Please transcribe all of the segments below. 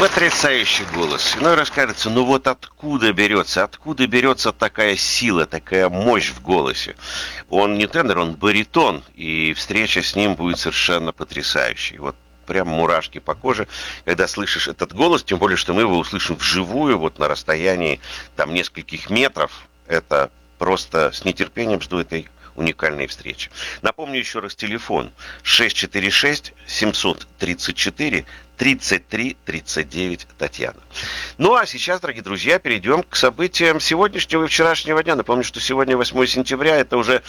Потрясающий голос. Иной раз кажется, ну вот откуда берется такая сила, такая мощь в голосе. Он не тенор, он баритон, и встреча с ним будет совершенно потрясающей. Вот прям мурашки по коже, когда слышишь этот голос, тем более, что мы его услышим вживую, вот на расстоянии там нескольких метров. Это просто с нетерпением жду этой уникальной встречи. Напомню еще раз телефон 646-734-33-39 Татьяна. Ну а сейчас, дорогие друзья, перейдем к событиям сегодняшнего и вчерашнего дня. Напомню, что сегодня 8 сентября, это уже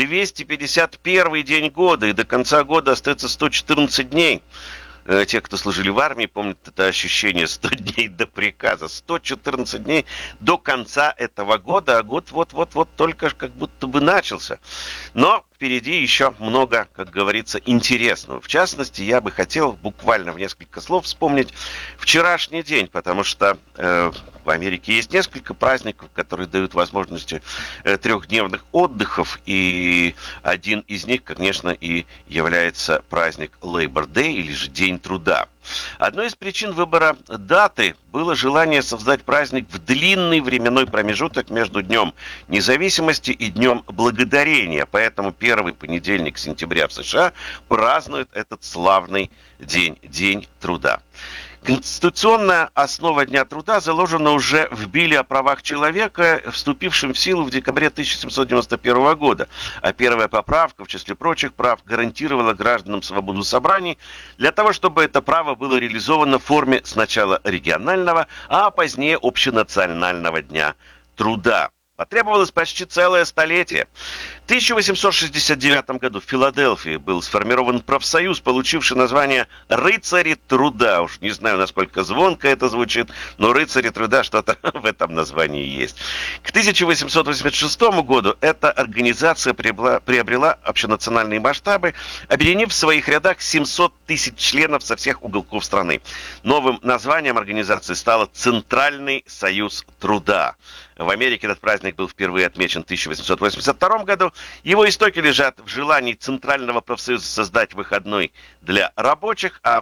251 день года, и до конца года остается 114 дней. Те, кто служили в армии, помнят это ощущение 100 дней до приказа. 114 дней до конца этого года, а год вот-вот-вот только как будто бы начался. Но впереди еще много, как говорится, интересного. В частности, я бы хотел буквально в несколько слов вспомнить вчерашний день, потому что в Америке есть несколько праздников, которые дают возможности трехдневных отдыхов, и один из них, конечно, и является праздник Labor Day, или же День труда. Одной из причин выбора даты было желание создать праздник в длинный временной промежуток между Днем Независимости и Днем Благодарения. Поэтому первый понедельник сентября в США празднуют этот славный день, День труда. Конституционная основа Дня труда заложена уже в Билле о правах человека, вступившем в силу в декабре 1791 года. А первая поправка, в числе прочих прав, гарантировала гражданам свободу собраний для того, чтобы это право было реализовано в форме сначала регионального, а позднее общенационального Дня труда. Потребовалось почти целое столетие. В 1869 году в Филадельфии был сформирован профсоюз, получивший название «Рыцари труда». Уж не знаю, насколько звонко это звучит, но «Рыцари труда» что-то в этом названии есть. К 1886 году эта организация приобрела общенациональные масштабы, объединив в своих рядах 700 тысяч членов со всех уголков страны. Новым названием организации стало «Центральный союз труда». В Америке этот праздник был впервые отмечен в 1882 году. Его истоки лежат в желании Центрального профсоюза создать выходной для рабочих, а в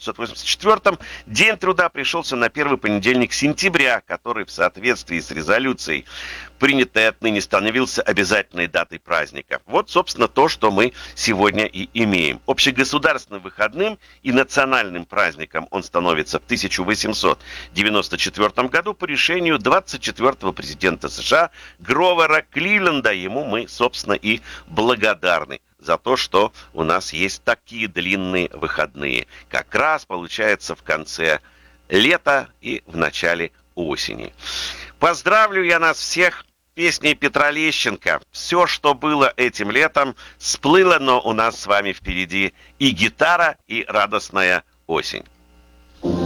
1884 День труда пришелся на первый понедельник сентября, который в соответствии с резолюцией, принятой отныне, становился обязательной датой праздника. Вот, собственно, то, что мы сегодня и имеем. Общегосударственным выходным и национальным праздником он становится в 1894 году по решению 24-го президента США Гровера Кливленда. Ему мы, собственно, и благодарны за то, что у нас есть такие длинные выходные. Как раз получается в конце лета и в начале осени. Поздравлю я нас всех песней Петра Лещенко. Все, что было этим летом, сплыло, но у нас с вами впереди и гитара, и радостная осень.